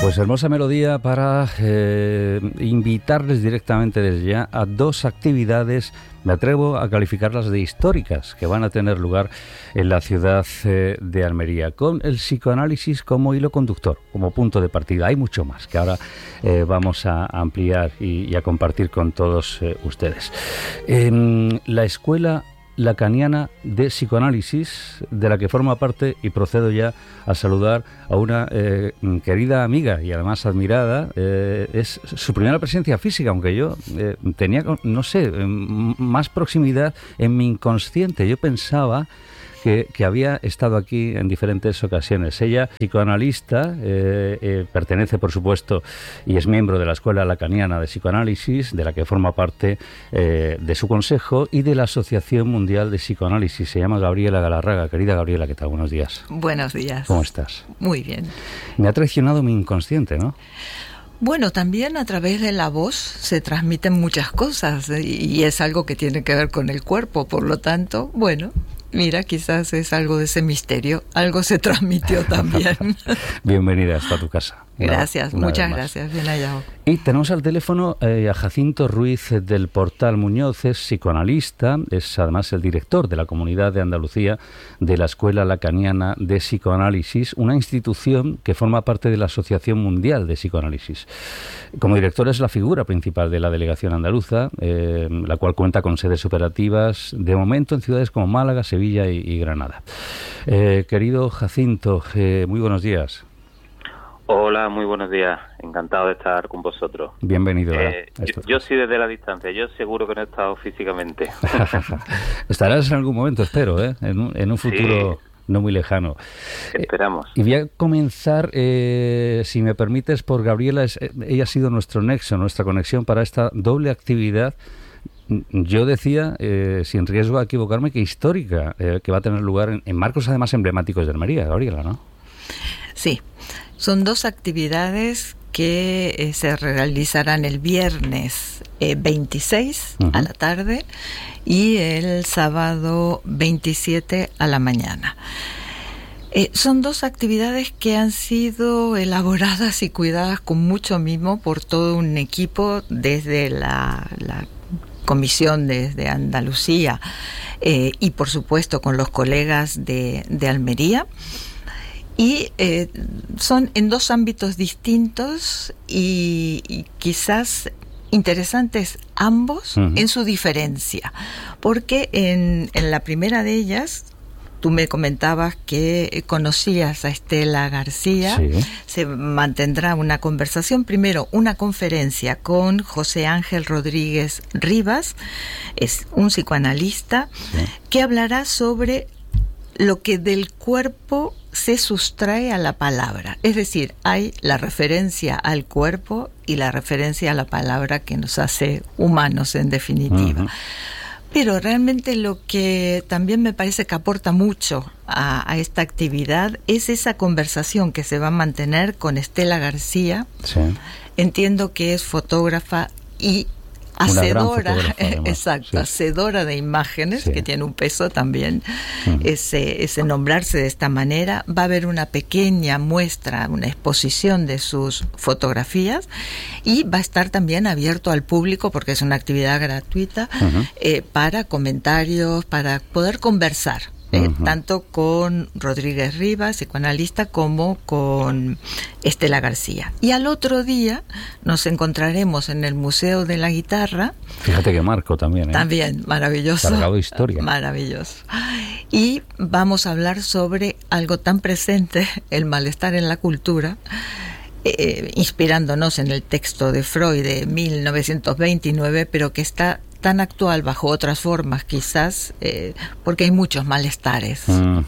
Pues hermosa melodía para invitarles directamente desde ya a dos actividades, me atrevo a calificarlas de históricas, que van a tener lugar en la ciudad de Almería, con el psicoanálisis como hilo conductor, como punto de partida. Hay mucho más que ahora vamos a ampliar y a compartir con todos ustedes. La Escuela Lacaniana de Psicoanálisis, de la que forma parte, y procedo ya a saludar a una querida amiga y además admirada. Es su primera presencia física, aunque yo tenía, no sé, más proximidad en mi inconsciente. Yo pensaba que había estado aquí en diferentes ocasiones. Ella, psicoanalista, pertenece, por supuesto, y es miembro de la Escuela Lacaniana de Psicoanálisis, de la que forma parte de su consejo y de la Asociación Mundial de Psicoanálisis. Se llama Gabriela Galarraga. Querida Gabriela, ¿qué tal? Buenos días. Buenos días. ¿Cómo estás? Muy bien. Me ha traicionado mi inconsciente, ¿no? Bueno, también a través de la voz se transmiten muchas cosas y es algo que tiene que ver con el cuerpo, por lo tanto, bueno, mira, quizás es algo de ese misterio, algo se transmitió también. Bienvenida hasta tu casa. Gracias, muchas gracias, bien hallado. Y tenemos al teléfono a Jacinto Ruiz del Portal Muñoz, es psicoanalista, es además el director de la Comunidad de Andalucía de la Escuela Lacaniana de Psicoanálisis, una institución que forma parte de la Asociación Mundial de Psicoanálisis. Como director es la figura principal de la delegación andaluza, la cual cuenta con sedes operativas de momento en ciudades como Málaga, Sevilla y Granada. Querido Jacinto, muy buenos días. Hola, muy buenos días. Encantado de estar con vosotros. Bienvenido. Yo sí desde la distancia. Yo seguro que no he estado físicamente. Estarás en algún momento, espero, en un futuro no muy lejano. Esperamos. Y voy a comenzar, si me permites, por Gabriela. Ella ha sido nuestro nexo, nuestra conexión para esta doble actividad. Yo decía, sin riesgo a equivocarme, que histórica, que va a tener lugar en marcos además emblemáticos de Almería, Gabriela, ¿no? Sí, son dos actividades que se realizarán el viernes 26 a la tarde y el sábado 27 a la mañana. Son dos actividades que han sido elaboradas y cuidadas con mucho mimo por todo un equipo desde la comisión desde Andalucía y por supuesto con los colegas de Almería. Y son en dos ámbitos distintos y quizás interesantes ambos en su diferencia, porque en la primera de ellas, tú me comentabas que conocías a Estela García. Sí. Se mantendrá una conversación, primero una conferencia con José Ángel Rodríguez Rivas, es un psicoanalista, que hablará sobre lo que del cuerpo se sustrae a la palabra. Es decir, hay la referencia al cuerpo y la referencia a la palabra que nos hace humanos, en definitiva. Pero realmente lo que también me parece que aporta mucho a esta actividad es esa conversación que se va a mantener con Estela García. Sí. Entiendo que es fotógrafa y hacedora, exacto, hacedora de imágenes, que tiene un peso también, ese nombrarse de esta manera. Va a haber una pequeña muestra, una exposición de sus fotografías y va a estar también abierto al público porque es una actividad gratuita para comentarios, para poder conversar. Tanto con Rodríguez Rivas, psicoanalista, como con Estela García. Y al otro día nos encontraremos en el Museo de la Guitarra. Fíjate que marco también. También, maravilloso. Cargado de historia. Maravilloso. Y vamos a hablar sobre algo tan presente, el malestar en la cultura, inspirándonos en el texto de Freud de 1929, pero que está tan actual bajo otras formas quizás, porque hay muchos malestares.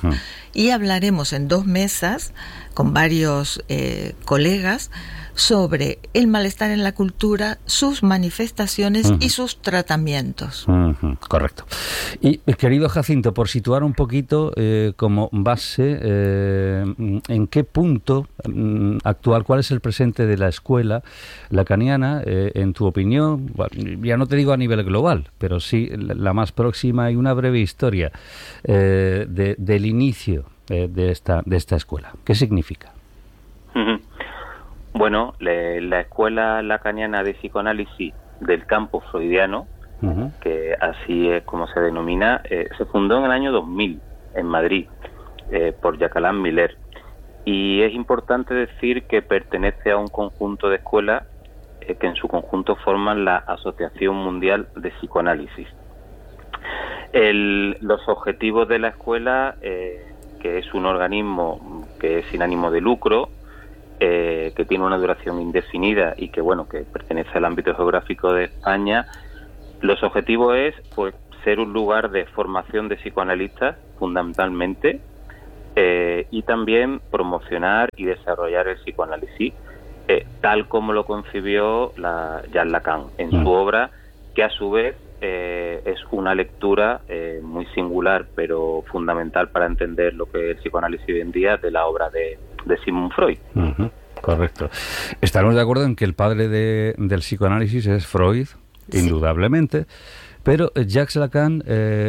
Y hablaremos en dos mesas con varios colegas sobre el malestar en la cultura, sus manifestaciones y sus tratamientos. Correcto. Y querido Jacinto, por situar un poquito como base, ¿en qué punto actual, cuál es el presente de la escuela lacaniana, en tu opinión? Ya no te digo a nivel global, pero sí la más próxima, y una breve historia del inicio de esta escuela. ¿Qué significa? Bueno, la escuela lacaniana de psicoanálisis del campo freudiano, que así es como se denomina, se fundó en el año 2000 en Madrid por Jacqueline Miller. Y es importante decir que pertenece a un conjunto de escuelas que en su conjunto forman la Asociación Mundial de Psicoanálisis. Los objetivos de la escuela, que es un organismo que es sin ánimo de lucro, que tiene una duración indefinida y que que pertenece al ámbito geográfico de España, los objetivos es ser un lugar de formación de psicoanalistas fundamentalmente, y también promocionar y desarrollar el psicoanálisis tal como lo concibió Jacques Lacan en su obra, que a su vez es una lectura muy singular pero fundamental para entender lo que es el psicoanálisis hoy en día, de la obra de Sigmund Freud. Correcto. Estaremos de acuerdo en que el padre del psicoanálisis es Freud, indudablemente, pero Jacques Lacan,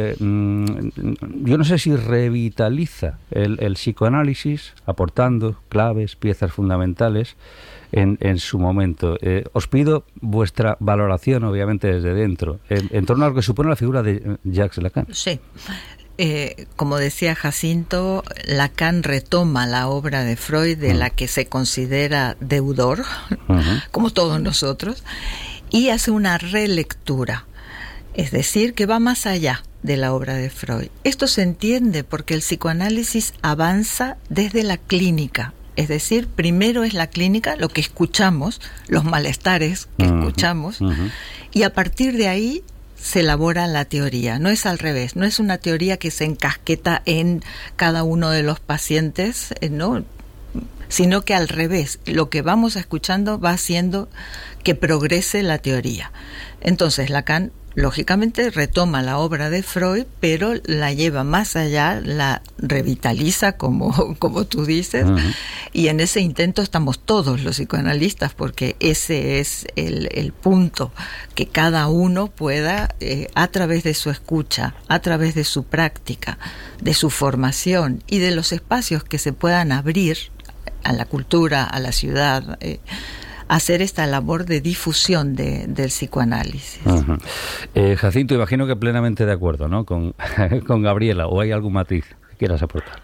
yo no sé si revitaliza el psicoanálisis aportando claves, piezas fundamentales en su momento. Os pido vuestra valoración, obviamente desde dentro, en torno a lo que supone la figura de Jacques Lacan. Sí. Como decía Jacinto, Lacan retoma la obra de Freud, de la que se considera deudor, como todos nosotros, y hace una relectura, es decir, que va más allá de la obra de Freud. Esto se entiende porque el psicoanálisis avanza desde la clínica, es decir, primero es la clínica, lo que escuchamos, los malestares que escuchamos, y a partir de ahí se elabora la teoría. No es al revés, no es una teoría que se encasqueta en cada uno de los pacientes, no, sino que al revés, lo que vamos escuchando va haciendo que progrese la teoría. Entonces Lacan, lógicamente, retoma la obra de Freud, pero la lleva más allá, la revitaliza, como tú dices, y en ese intento estamos todos los psicoanalistas, porque ese es el punto, que cada uno pueda, a través de su escucha, a través de su práctica, de su formación y de los espacios que se puedan abrir a la cultura, a la ciudad, hacer esta labor de difusión del psicoanálisis. Jacinto, imagino que plenamente de acuerdo, ¿no? con Gabriela, ¿o hay algún matiz que quieras aportar?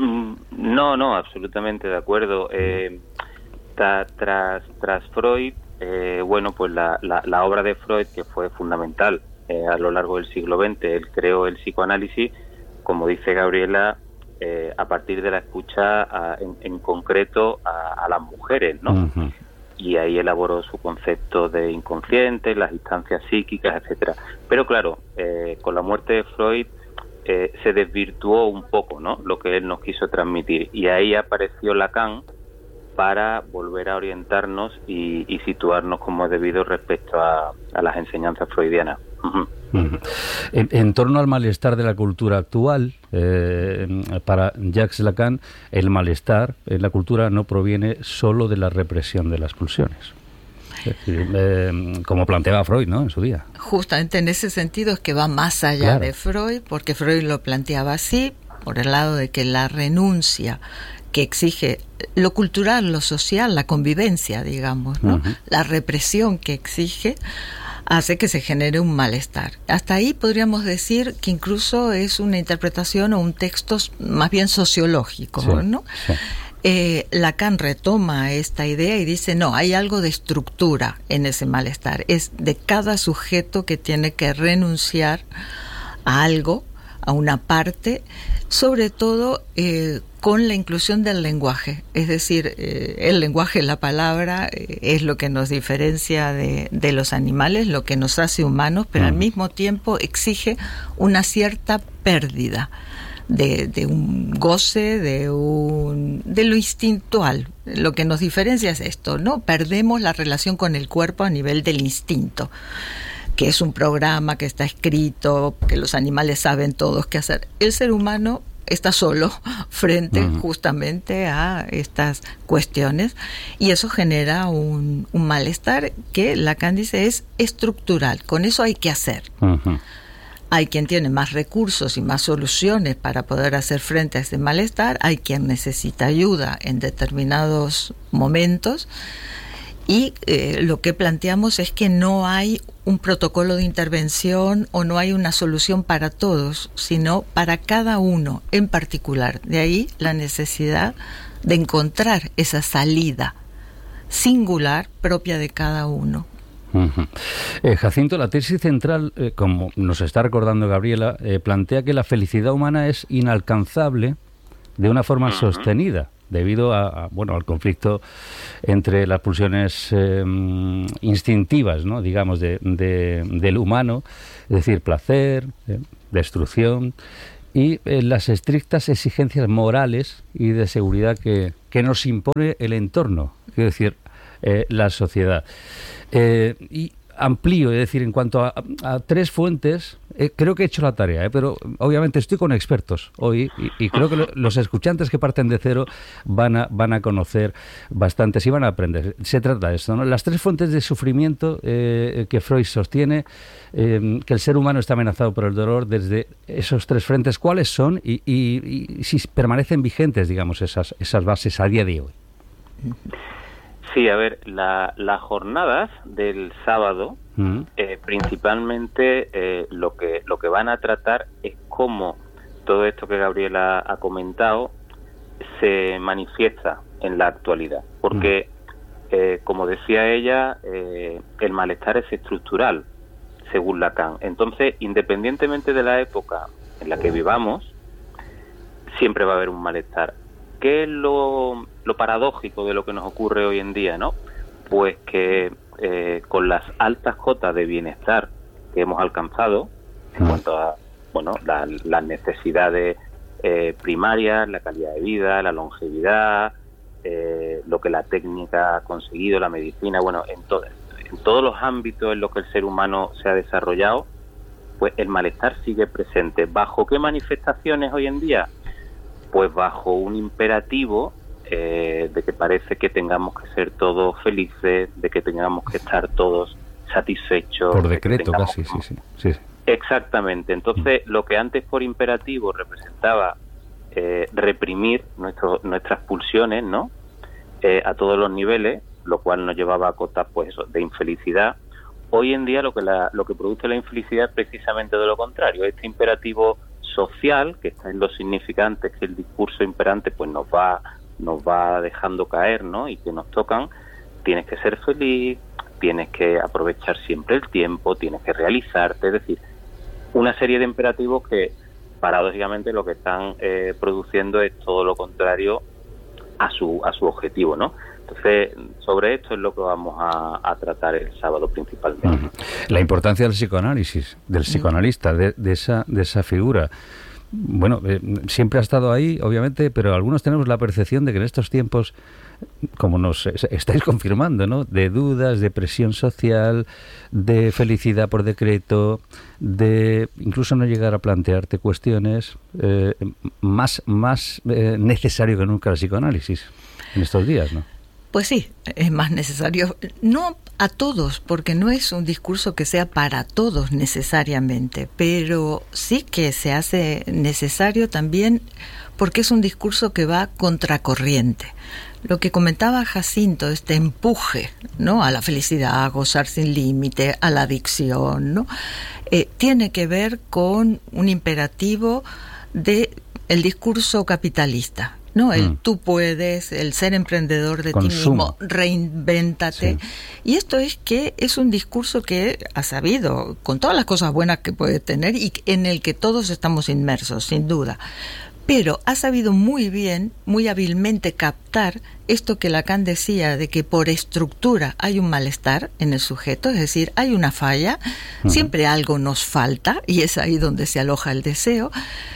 No, absolutamente de acuerdo. Tras Freud, pues la obra de Freud, que fue fundamental a lo largo del siglo XX, él creó el psicoanálisis, como dice Gabriela, a partir de la escucha en concreto a las mujeres, ¿no? Y ahí elaboró su concepto de inconsciente, las instancias psíquicas, etcétera. Pero claro, con la muerte de Freud se desvirtuó un poco, ¿no?, lo que él nos quiso transmitir, y ahí apareció Lacan para volver a orientarnos y situarnos como es debido respecto a las enseñanzas freudianas. En torno al malestar de la cultura actual, para Jacques Lacan, el malestar en la cultura no proviene solo de la represión de las pulsiones. Es decir, como planteaba Freud, ¿no?, en su día. Justamente en ese sentido es que va más allá de Freud, porque Freud lo planteaba así, por el lado de que la renuncia que exige lo cultural, lo social, la convivencia, digamos, ¿no?, la represión que exige, hace que se genere un malestar. Hasta ahí podríamos decir que incluso es una interpretación o un texto más bien sociológico, ¿no? Lacan retoma esta idea y dice, no, hay algo de estructura en ese malestar. Es de cada sujeto que tiene que renunciar a algo, a una parte, sobre todo con la inclusión del lenguaje. Es decir, el lenguaje, la palabra, es lo que nos diferencia de los animales, lo que nos hace humanos, pero al mismo tiempo exige una cierta pérdida de un goce, de lo instintual. Lo que nos diferencia es esto, ¿no? Perdemos la relación con el cuerpo a nivel del instinto, que es un programa que está escrito, que los animales saben todos qué hacer. El ser humano está solo frente justamente a estas cuestiones, y eso genera un malestar que Lacan dice es estructural. Con eso hay que hacer. Hay quien tiene más recursos y más soluciones para poder hacer frente a ese malestar, hay quien necesita ayuda en determinados momentos, y lo que planteamos es que no hay un protocolo de intervención o no hay una solución para todos, sino para cada uno en particular. De ahí la necesidad de encontrar esa salida singular propia de cada uno. Jacinto, la tesis central, como nos está recordando Gabriela, plantea que la felicidad humana es inalcanzable de una forma sostenida, debido al conflicto entre las pulsiones instintivas, ¿no?, digamos, del humano, es decir, placer, destrucción, y las estrictas exigencias morales y de seguridad que nos impone el entorno, es decir, la sociedad. Y amplío, es decir, en cuanto a tres fuentes, creo que he hecho la tarea, pero obviamente estoy con expertos hoy y creo que los escuchantes que parten de cero van a conocer bastantes y van a aprender. Se trata de esto, ¿no? Las tres fuentes de sufrimiento que Freud sostiene, que el ser humano está amenazado por el dolor desde esos tres frentes, ¿cuáles son y si permanecen vigentes, digamos, esas bases a día de hoy? Sí, a ver, las jornadas del sábado, principalmente lo que van a tratar es cómo todo esto que Gabriela ha comentado se manifiesta en la actualidad. Porque, como decía ella, el malestar es estructural, según Lacan. Entonces, independientemente de la época en la que vivamos, siempre va a haber un malestar. ¿Qué es lo paradójico de lo que nos ocurre hoy en día, no? Pues que con las altas cotas de bienestar que hemos alcanzado en cuanto a las necesidades primarias, la calidad de vida, la longevidad, lo que la técnica ha conseguido, la medicina, en todos los ámbitos en los que el ser humano se ha desarrollado, pues el malestar sigue presente. ¿Bajo qué manifestaciones hoy en día? Pues bajo un imperativo de que parece que tengamos que ser todos felices, de que tengamos que estar todos satisfechos. Por decreto casi, sí. Exactamente. Entonces, lo que antes por imperativo representaba reprimir nuestras pulsiones, ¿no?, a todos los niveles, lo cual nos llevaba a cotas, pues eso, de infelicidad. Hoy en día lo que produce la infelicidad es precisamente de lo contrario. Este imperativo social, que está en los significantes que el discurso imperante pues nos va dejando caer, ¿no?, y que nos tocan. Tienes que ser feliz, tienes que aprovechar siempre el tiempo, tienes que realizarte, es decir, una serie de imperativos que paradójicamente lo que están produciendo es todo lo contrario a su objetivo, ¿no? Entonces, sobre esto es lo que vamos a tratar el sábado principalmente. La importancia del psicoanálisis, del psicoanalista, de esa figura. Bueno, siempre ha estado ahí, obviamente, pero algunos tenemos la percepción de que en estos tiempos, como nos estáis confirmando, ¿no?, de dudas, de presión social, de felicidad por decreto, de incluso no llegar a plantearte cuestiones, más necesario que nunca el psicoanálisis en estos días, ¿no? Pues sí, es más necesario, no a todos, porque no es un discurso que sea para todos necesariamente, pero sí que se hace necesario también porque es un discurso que va contracorriente. Lo que comentaba Jacinto, este empuje, ¿no?, a la felicidad, a gozar sin límite, a la adicción, ¿no?, tiene que ver con un imperativo de el discurso capitalista, ¿no? El tú puedes, el ser emprendedor de Consumo. ti mismo, reinvéntate. Sí. Y esto es que es un discurso que ha sabido, con todas las cosas buenas que puede tener y en el que todos estamos inmersos, sin duda, pero ha sabido muy bien, muy hábilmente captar esto que Lacan decía, de que por estructura hay un malestar en el sujeto, es decir, hay una falla, siempre algo nos falta y es ahí donde se aloja el deseo.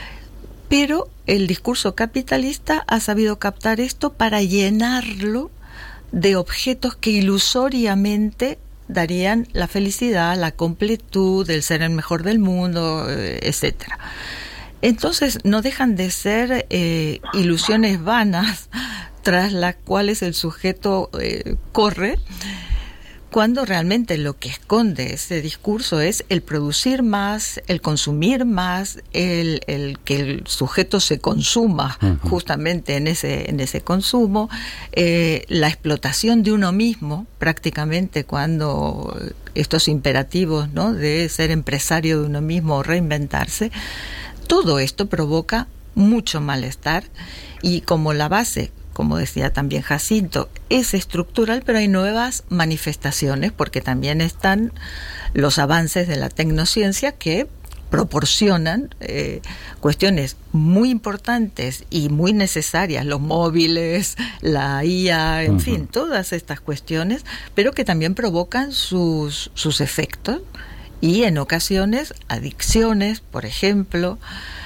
Pero el discurso capitalista ha sabido captar esto para llenarlo de objetos que ilusoriamente darían la felicidad, la completud, el ser el mejor del mundo, etcétera. Entonces no dejan de ser ilusiones vanas tras las cuales el sujeto corre cuando realmente lo que esconde ese discurso es el producir más, el consumir más, el que el sujeto se consuma justamente en ese consumo, la explotación de uno mismo prácticamente, cuando estos imperativos, ¿no?, de ser empresario de uno mismo o reinventarse, todo esto provoca mucho malestar, y como la base, como decía también Jacinto, es estructural, pero hay nuevas manifestaciones, porque también están los avances de la tecnociencia que proporcionan cuestiones muy importantes y muy necesarias, los móviles, la IA, en fin, todas estas cuestiones, pero que también provocan sus efectos, y en ocasiones adicciones, por ejemplo,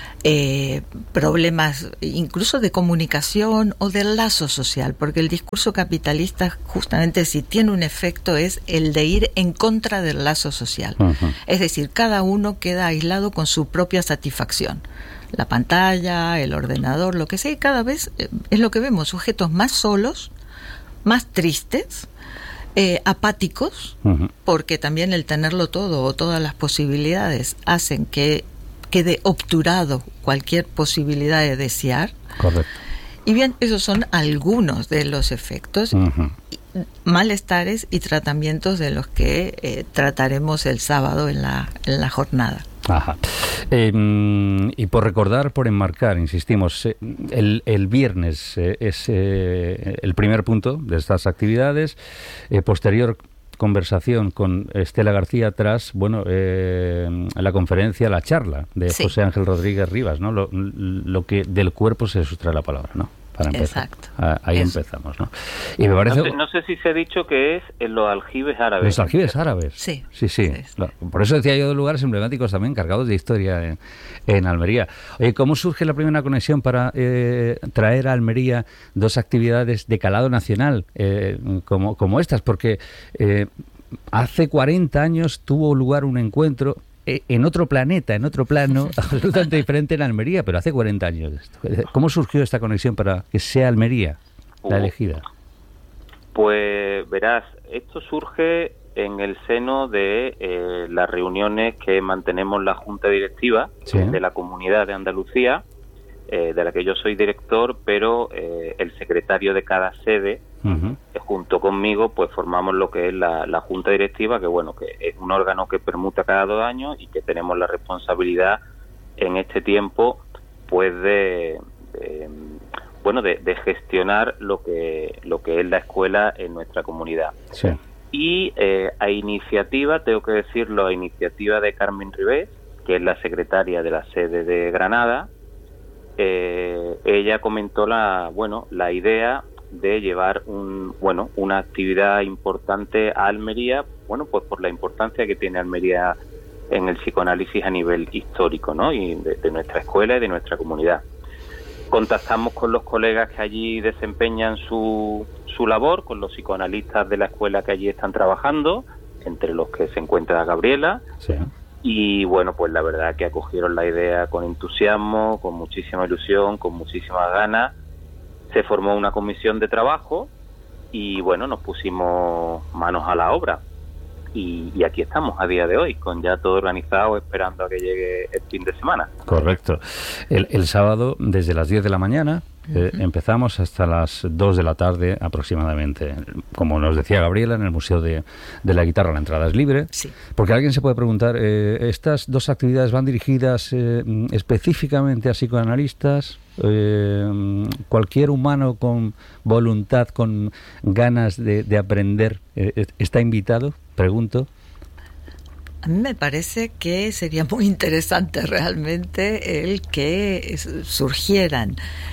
problemas incluso de comunicación o del lazo social, porque el discurso capitalista justamente, si tiene un efecto, es el de ir en contra del lazo social. Es decir, cada uno queda aislado con su propia satisfacción. La pantalla, el ordenador, lo que sea, y cada vez es lo que vemos, sujetos más solos, más tristes, apáticos, porque también el tenerlo todo o todas las posibilidades hacen que quede obturado cualquier posibilidad de desear. Correcto. Y bien, esos son algunos de los efectos, malestares y tratamientos de los que trataremos el sábado en la jornada. Ajá. Y por recordar, por enmarcar, insistimos, el viernes es el primer punto de estas actividades. Posterior conversación con Estela García tras la conferencia, la charla de José Ángel Rodríguez Rivas, ¿no? Lo que del cuerpo se sustrae la palabra, ¿no? Para empezar. Exacto. Ahí empezamos, ¿no? Y me parece... No sé si se ha dicho que es en los aljibes árabes. Los aljibes árabes. Sí. Por eso decía yo de lugares emblemáticos también cargados de historia en Almería. Oye, ¿cómo surge la primera conexión para traer a Almería dos actividades de calado nacional como estas? Porque hace 40 años tuvo lugar un encuentro en otro planeta, en otro plano, absolutamente diferente en Almería, pero hace 40 años. ¿Cómo surgió esta conexión para que sea Almería la elegida? Pues verás, esto surge en el seno de las reuniones que mantenemos la Junta Directiva de la Comunidad de Andalucía, de la que yo soy director, pero el secretario de cada sede, junto conmigo, pues formamos lo que es la Junta Directiva, que que es un órgano que permuta cada 2 años y que tenemos la responsabilidad en este tiempo, pues de gestionar lo que es la escuela en nuestra comunidad. Sí. Y a iniciativa, tengo que decirlo, a iniciativa de Carmen Ribés, que es la secretaria de la sede de Granada, ella comentó la idea de llevar una actividad importante a Almería, pues por la importancia que tiene Almería en el psicoanálisis a nivel histórico, ¿no? Y de nuestra escuela y de nuestra comunidad. Contactamos con los colegas que allí desempeñan su labor, con los psicoanalistas de la escuela que allí están trabajando, entre los que se encuentra Gabriela. Sí. Y pues la verdad que acogieron la idea con entusiasmo, con muchísima ilusión, con muchísimas ganas. Se formó una comisión de trabajo y nos pusimos manos a la obra. Y aquí estamos a día de hoy, con ya todo organizado, esperando a que llegue el fin de semana. Correcto. El sábado, desde las 10 de la mañana, empezamos hasta las 2 de la tarde aproximadamente. Como nos decía Gabriela, en el Museo de la Guitarra la entrada es libre. Sí. Porque alguien se puede preguntar, ¿estas dos actividades van dirigidas específicamente a psicoanalistas? ¿Cualquier humano con voluntad, con ganas de aprender, está invitado? Pregunto. A mí me parece que sería muy interesante realmente el que surgieran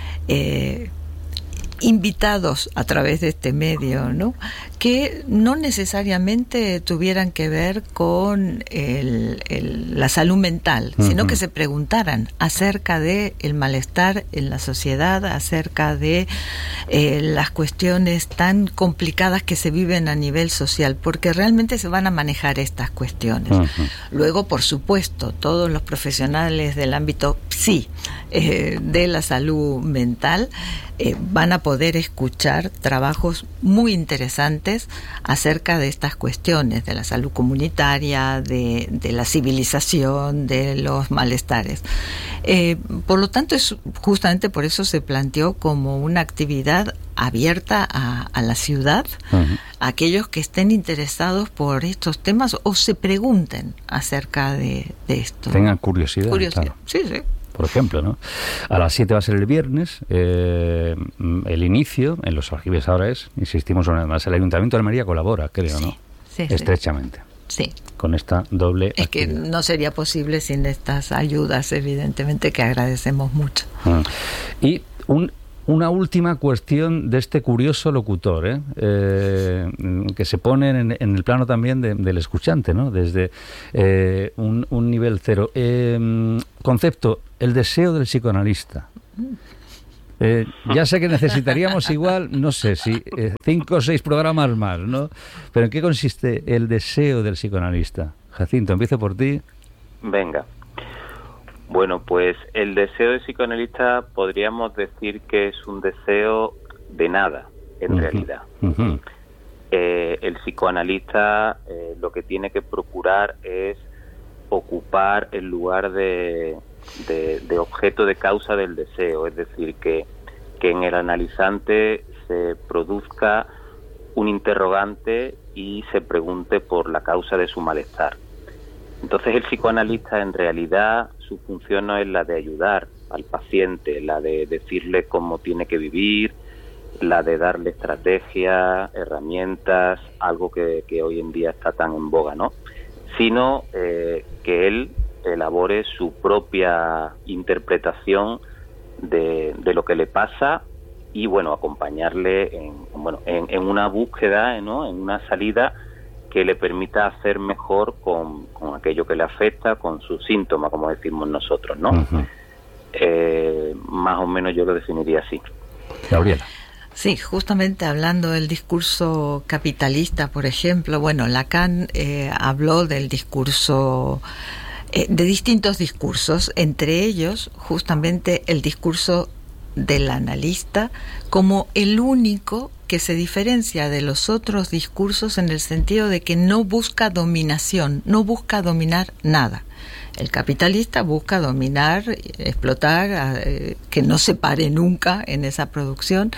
invitados a través de este medio, ¿no? Que no necesariamente tuvieran que ver con la salud mental, sino que se preguntaran acerca de el malestar en la sociedad, acerca de las cuestiones tan complicadas que se viven a nivel social, porque realmente se van a manejar estas cuestiones. Luego, por supuesto, todos los profesionales del ámbito de la salud mental van a poder escuchar trabajos muy interesantes acerca de estas cuestiones, de la salud comunitaria, de la civilización, de los malestares. Por lo tanto, justamente por eso se planteó como una actividad abierta a la ciudad, a aquellos que estén interesados por estos temas o se pregunten acerca de esto. Tengan curiosidad. Claro. Sí. Por ejemplo, ¿no? A las 7 va a ser el viernes, el inicio, en los aljibes ahora insistimos una vez más, el Ayuntamiento de Almería colabora, creo, ¿no? Sí. Estrechamente. Sí. Con esta doble Es actividad. que no sería posible sin estas ayudas, evidentemente, que agradecemos mucho. Y una última cuestión de este curioso locutor, que se pone en el plano también del escuchante, ¿no? Desde un nivel cero. Concepto, el deseo del psicoanalista. Ya sé que necesitaríamos igual, no sé si 5 o 6 programas más, ¿no? Pero ¿en qué consiste el deseo del psicoanalista? Jacinto, empiezo por ti. Venga. Bueno, pues el deseo del psicoanalista podríamos decir que es un deseo de nada, en realidad. El psicoanalista lo que tiene que procurar es ocupar el lugar de objeto de causa del deseo, es decir, que en el analizante se produzca un interrogante y se pregunte por la causa de su malestar. Entonces el psicoanalista en realidad su función no es la de ayudar al paciente, la de decirle cómo tiene que vivir, la de darle estrategias, herramientas, algo que hoy en día está tan en boga, ¿no? Sino que él elabore su propia interpretación de lo que le pasa y, bueno, acompañarle en una búsqueda, ¿no? En una salida que le permita hacer mejor con aquello que le afecta, con sus síntomas, como decimos nosotros, ¿no? Más o menos yo lo definiría así. Gabriela. Sí, justamente hablando del discurso capitalista, por ejemplo, bueno, Lacan habló del discurso, de distintos discursos, entre ellos justamente el discurso del analista como el único que se diferencia de los otros discursos en el sentido de que no busca dominación, no busca dominar nada. El capitalista busca dominar, explotar, que no se pare nunca en esa producción.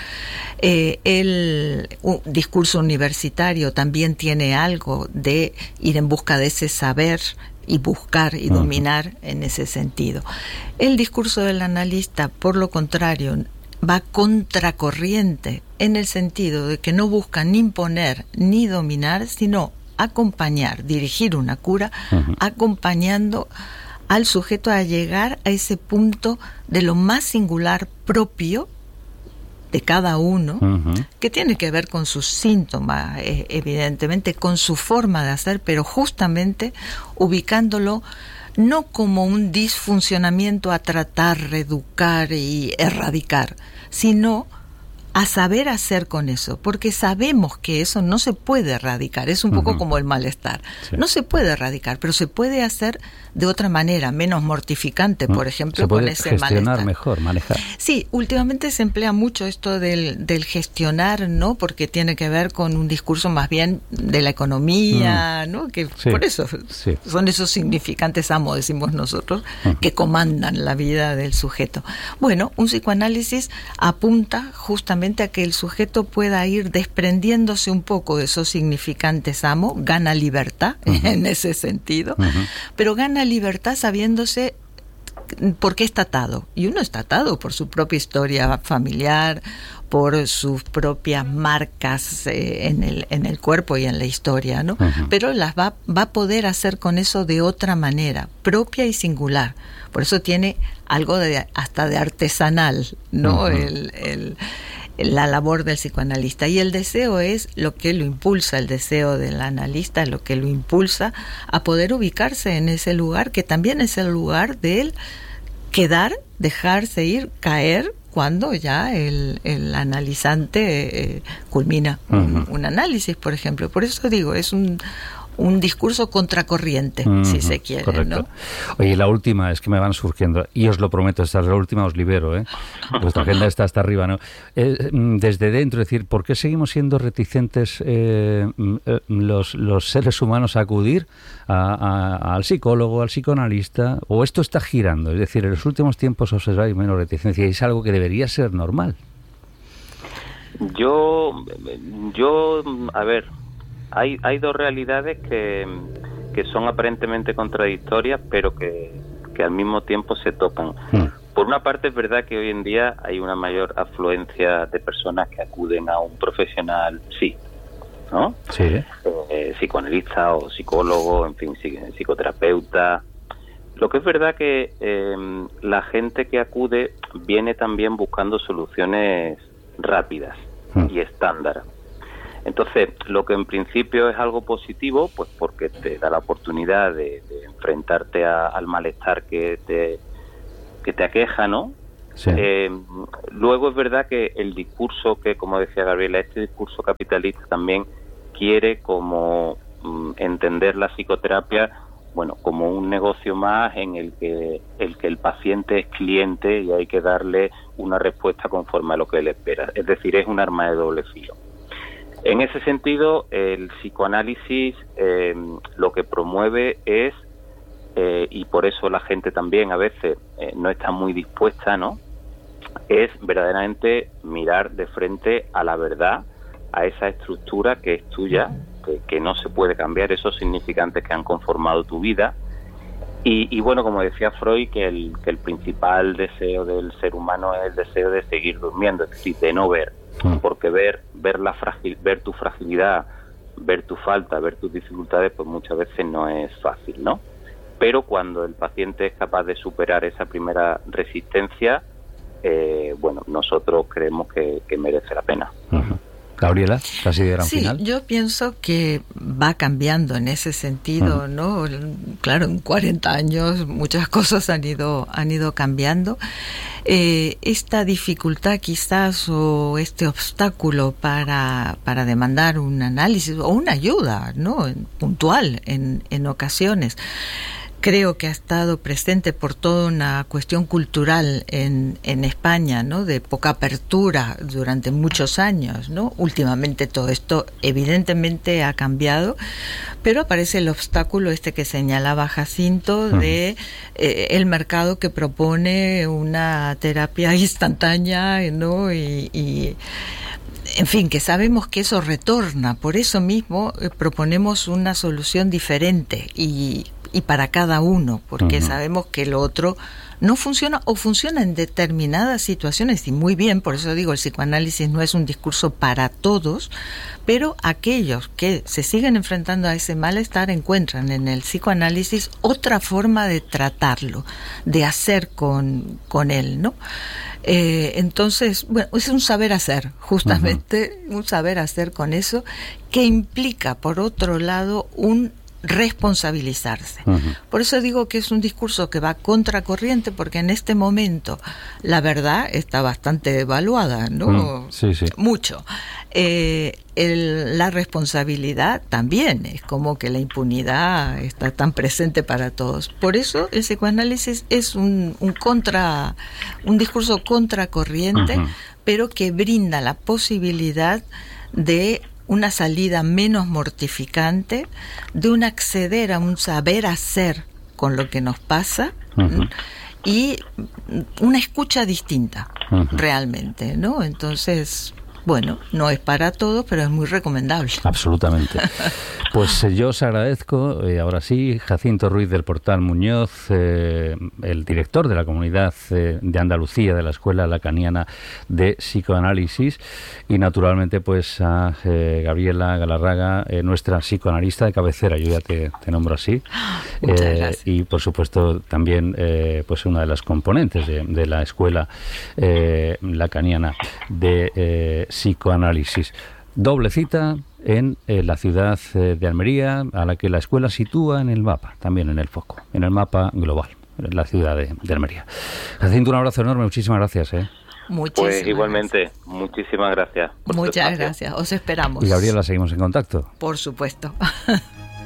El discurso universitario también tiene algo de ir en busca de ese saber y buscar y dominar en ese sentido. El discurso del analista, por lo contrario, va contracorriente en el sentido de que no busca ni imponer ni dominar, sino acompañar, dirigir una cura, acompañando al sujeto a llegar a ese punto de lo más singular propio de cada uno, que tiene que ver con sus síntomas, evidentemente, con su forma de hacer, pero justamente ubicándolo no como un disfuncionamiento a tratar, reeducar y erradicar, sino a saber hacer con eso, porque sabemos que eso no se puede erradicar, es un poco como el malestar, no se puede erradicar, pero se puede hacer de otra manera, menos mortificante, por ejemplo, con ese malestar. Se puede gestionar mejor, manejar. Sí, últimamente se emplea mucho esto del gestionar, ¿no? Porque tiene que ver con un discurso más bien de la economía, ¿no? Que por eso son esos significantes amos, decimos nosotros, que comandan la vida del sujeto. Bueno, un psicoanálisis apunta justamente a que el sujeto pueda ir desprendiéndose un poco de esos significantes amos, gana libertad en ese sentido, pero gana libertad sabiéndose por qué está atado. Y uno está atado por su propia historia familiar, por sus propias marcas en el cuerpo y en la historia, ¿no? Pero las va a poder hacer con eso de otra manera, propia y singular. Por eso tiene algo hasta de artesanal, ¿no? La labor del psicoanalista. Y el deseo es lo que lo impulsa, el deseo del analista, lo que lo impulsa a poder ubicarse en ese lugar, que también es el lugar de él quedar, dejarse ir, caer, cuando ya el analizante culmina un análisis, por ejemplo. Por eso digo, es un discurso contracorriente, si se quiere. Correcto. ¿No? Oye, la última, es que me van surgiendo, y os lo prometo, esta es la última, os libero, vuestra agenda está hasta arriba, ¿no? Desde dentro, es decir, ¿por qué seguimos siendo reticentes los seres humanos a acudir al psicólogo, al psicoanalista? ¿O esto está girando? Es decir, en los últimos tiempos observáis menos reticencia y es algo que debería ser normal. Yo, a ver, hay dos realidades que son aparentemente contradictorias, pero que al mismo tiempo se tocan. Por una parte, es verdad que hoy en día hay una mayor afluencia de personas que acuden a un profesional, sí, ¿no? Sí. Psicoanalista o psicólogo, en fin, psicoterapeuta. Lo que es verdad que la gente que acude viene también buscando soluciones rápidas y estándar. Entonces, lo que en principio es algo positivo, pues porque te da la oportunidad de enfrentarte al malestar que te aqueja, ¿no? Sí. Luego es verdad que el discurso que, como decía Gabriela, este discurso capitalista también quiere como entender la psicoterapia, bueno, como un negocio más en el que el paciente es cliente y hay que darle una respuesta conforme a lo que él espera. Es decir, es un arma de doble filo. En ese sentido, el psicoanálisis lo que promueve es, y por eso la gente también a veces no está muy dispuesta, ¿no?, es verdaderamente mirar de frente a la verdad, a esa estructura que es tuya, que no se puede cambiar, esos significantes que han conformado tu vida. Y bueno, como decía Freud, que el principal deseo del ser humano es el deseo de seguir durmiendo, es decir, de no ver, porque ver tu fragilidad, ver tu falta, ver tus dificultades, pues muchas veces no es fácil, ¿no? Pero cuando el paciente es capaz de superar esa primera resistencia, bueno, nosotros creemos que merece la pena. Gabriela, casi de gran final. Sí, yo pienso que va cambiando en ese sentido, ¿no? Claro, en 40 años muchas cosas han ido cambiando. Esta dificultad quizás o este obstáculo para demandar un análisis o una ayuda, ¿no?, puntual en ocasiones, creo que ha estado presente por toda una cuestión cultural en España, ¿no?, de poca apertura durante muchos años, ¿no? Últimamente todo esto evidentemente ha cambiado, pero aparece el obstáculo que señalaba Jacinto de el mercado que propone una terapia instantánea, ¿no? Y en fin, que sabemos que eso retorna, por eso mismo proponemos una solución diferente y para cada uno, porque sabemos que lo otro no funciona o funciona en determinadas situaciones y muy bien, por eso digo, el psicoanálisis no es un discurso para todos, pero aquellos que se siguen enfrentando a ese malestar encuentran en el psicoanálisis otra forma de tratarlo, de hacer con él, ¿no? Entonces, bueno, es un saber hacer, justamente, un saber hacer con eso, que implica, por otro lado, un responsabilizarse. Por eso digo que es un discurso que va contracorriente, porque en este momento la verdad está bastante devaluada, ¿no? Sí. Mucho. La responsabilidad también, es como que la impunidad está tan presente para todos. Por eso el psicoanálisis es un discurso contracorriente, pero que brinda la posibilidad de una salida menos mortificante, de un acceder a un saber hacer con lo que nos pasa, y una escucha distinta, realmente, ¿no? Entonces, bueno, no es para todos, pero es muy recomendable. Absolutamente. Pues yo os agradezco, ahora sí, Jacinto Ruiz del Portal Muñoz, el director de la Comunidad de Andalucía de la Escuela Lacaniana de Psicoanálisis, y naturalmente pues a Gabriela Galarraga, nuestra psicoanalista de cabecera, yo ya te nombro así. Muchas gracias. Y por supuesto también pues una de las componentes de la Escuela Lacaniana de Psicoanálisis. Doble cita en la ciudad de Almería, a la que la escuela sitúa en el mapa, también en el foco, en el mapa global, en la ciudad de Almería. Jacinto, un abrazo enorme, muchísimas gracias. Pues igualmente, muchísimas gracias. Muchas gracias, os esperamos. Y Gabriela, seguimos en contacto. Por supuesto.